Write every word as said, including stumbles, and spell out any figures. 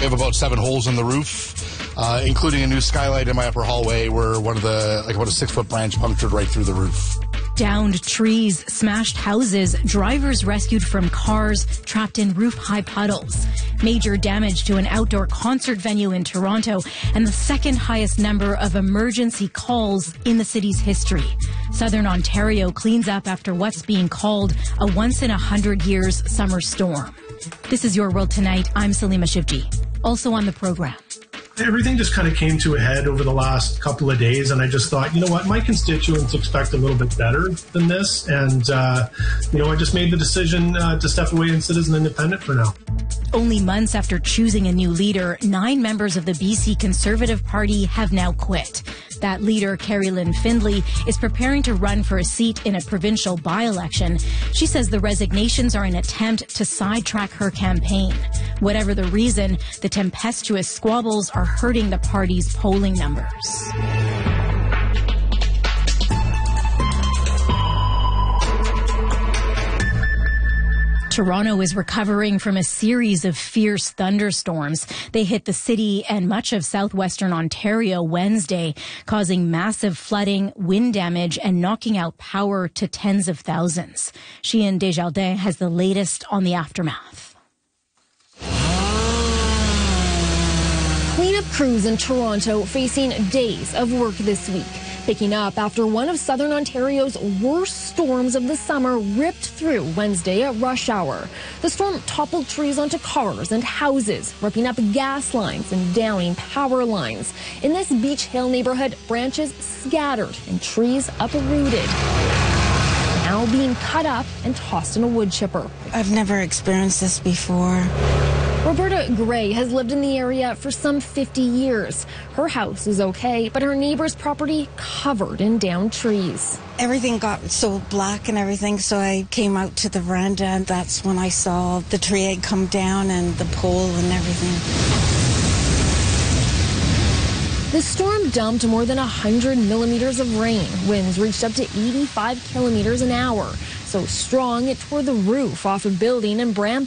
We have about seven holes in the roof, uh, including a new skylight in my upper hallway where one of the, like about a six-foot branch punctured right through the roof. Downed trees, smashed houses, drivers rescued from cars, trapped in roof-high puddles. Major damage to an outdoor concert venue in Toronto, and the second highest number of emergency calls in the city's history. Southern Ontario cleans up after what's being called a once-in-a-hundred-years summer storm. This is Your World Tonight. I'm Salima Shivji. Also on the program. Everything just kind of came to a head over the last couple of days, and I just thought, you know what, my constituents expect a little bit better than this, and, uh, you know, I just made the decision uh, to step away and sit as an independent for now. Only months after choosing a new leader, nine members of the B C Conservative Party have now quit. That leader, Carrie Lynn Findlay, is preparing to run for a seat in a provincial by-election. She says the resignations are an attempt to sidetrack her campaign. Whatever the reason, the tempestuous squabbles are hurting the party's polling numbers. Toronto is recovering from a series of fierce thunderstorms. They hit the city and much of southwestern Ontario Wednesday, causing massive flooding, wind damage, and knocking out power to tens of thousands. Sheehan Desjardins has the latest on the aftermath. Cleanup crews in Toronto facing days of work this week, picking up after one of southern Ontario's worst storms of the summer ripped through Wednesday at rush hour. The storm toppled trees onto cars and houses, ripping up gas lines and downing power lines. In this Beach Hill neighborhood, branches scattered and trees uprooted, now being cut up and tossed in a wood chipper. I've never experienced this before. Roberta Gray has lived in the area for some fifty years. Her house is okay, but her neighbor's property covered in downed trees. Everything got so black and everything, so I came out to the veranda, and that's when I saw the tree had come down and the pole and everything. The storm dumped more than one hundred millimeters of rain. Winds reached up to eighty-five kilometers an hour. So strong, it tore the roof off a building in Brampton.